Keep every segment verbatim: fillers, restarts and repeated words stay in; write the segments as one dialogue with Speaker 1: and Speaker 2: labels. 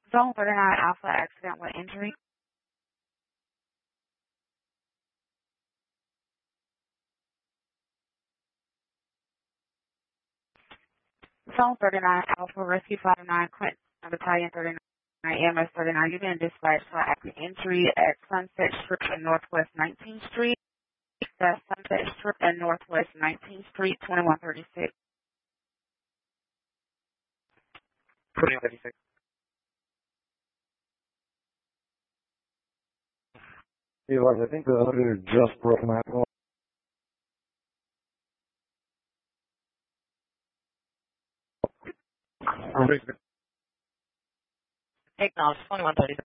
Speaker 1: Zone thirty-nine Alpha accident with injury. Zone thirty-nine Alpha Rescue five nine Clinton Battalion thirty-nine E M S thirty-nine. You've been dispatched for active injury at Sunset Strip and Northwest nineteenth Street. That's Sunset Strip and Northwest nineteenth Street, twenty-one thirty-six.
Speaker 2: twenty-one thirty-six.
Speaker 3: Eli, I think the elevator just broke my phone.
Speaker 2: Acknowledge, twenty-one thirty-six.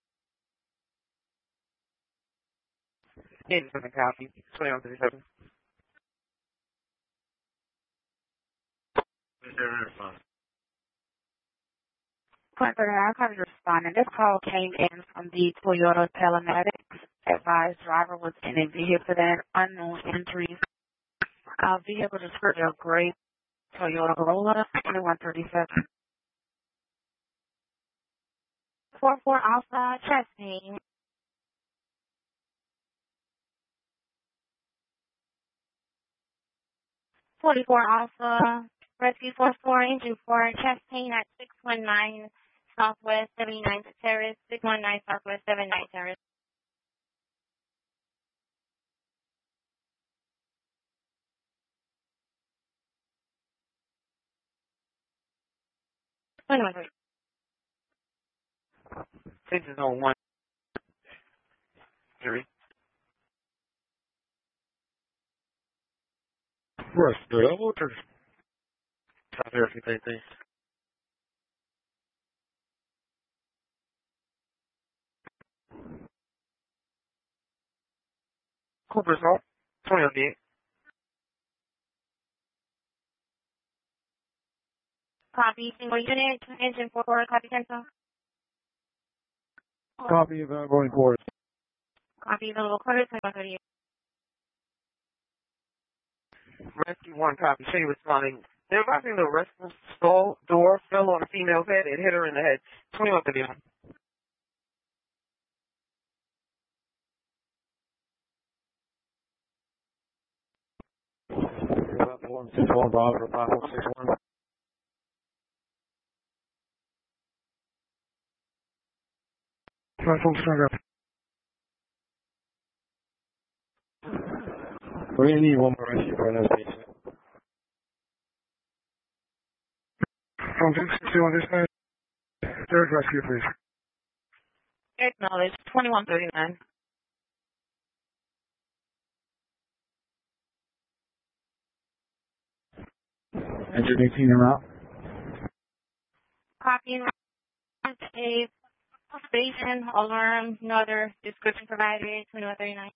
Speaker 2: eighty-seven copy, twenty-one thirty-seven.
Speaker 1: Clinton thirty-nine, copy responding. This call came in from the Toyota Telematics. Advised driver was in a vehicle that unknown injuries. Uh, vehicle description of gray Toyota Corolla, twenty-one thirty-seven. four four Alpha, chest pain. forty-four Alpha, Rescue four four, engine four, chest pain at six one nine Southwest seventy-ninth Terrace, six one nine Southwest seventy-ninth Terrace. twenty-one thirty.
Speaker 2: This is on one. Three.
Speaker 3: Where's the elevator?
Speaker 2: Top here, if you think this. Cooper's Hall, twenty-one thirty-eight.
Speaker 1: Copy, single unit, engine four four, copy cancel.
Speaker 3: Copy of outgoing quarters.
Speaker 1: Copy the little quarter, twenty-one thirty-eight.
Speaker 2: Rescue one copy, Shady responding. They're advising the rescue stall door fell on a female's head and hit her in the head. twenty-one thirty-one.
Speaker 3: one six one, Bravo, five four six one. five four six one. We're going to need one more rescue for another patient. From six two one, this man. Third rescue, please.
Speaker 2: Acknowledge, twenty-one thirty-nine.
Speaker 3: Engine eighteen en route.
Speaker 1: Copy, a station, alarm, no other description provided, twenty-one thirty-nine.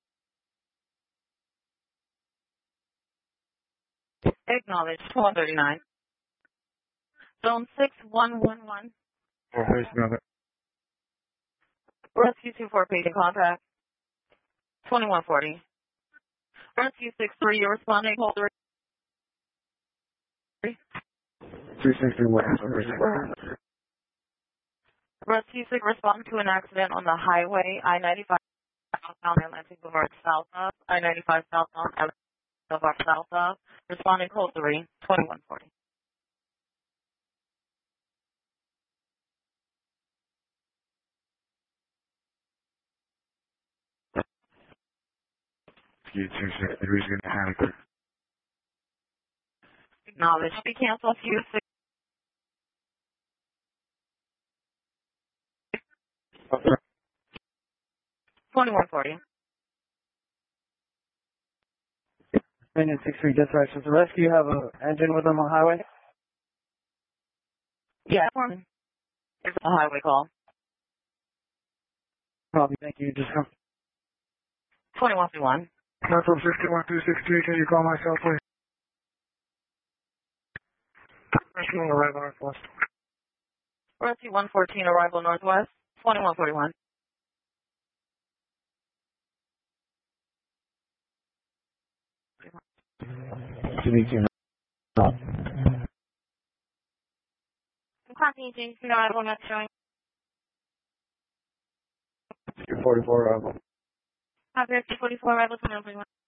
Speaker 2: Acknowledge, twenty-one thirty-nine. Zone six one one one.
Speaker 3: Or who's another?
Speaker 2: Rescue two four, patient contact. twenty-one forty. Rescue six three, you're responding, hold three.
Speaker 3: three sixty one.
Speaker 2: Rescue six responding to an accident on the highway, I ninety-five southbound Atlantic Boulevard south of, I ninety-five southbound Atlantic Boulevard south of, responding code three, twenty-one forty.
Speaker 3: You two sixty three is going to have it.
Speaker 2: Acknowledge, we cancel few six. twenty-one forty.
Speaker 4: Union six three dispatch. Does the rescue have an engine with them on the highway?
Speaker 2: Yeah, it's a highway call.
Speaker 4: Copy, thank you. Just come.
Speaker 2: twenty-one fifty-one.
Speaker 3: Platform sixty-one two sixty-three, can you call myself, please? Rescue on arrival northwest.
Speaker 2: Rescue one fourteen, arrival northwest, twenty-one forty-one.
Speaker 1: Copy, Jason, arrival not showing.
Speaker 4: forty-four arrival.
Speaker 2: Copy, F T forty-four arrival to Melbourne.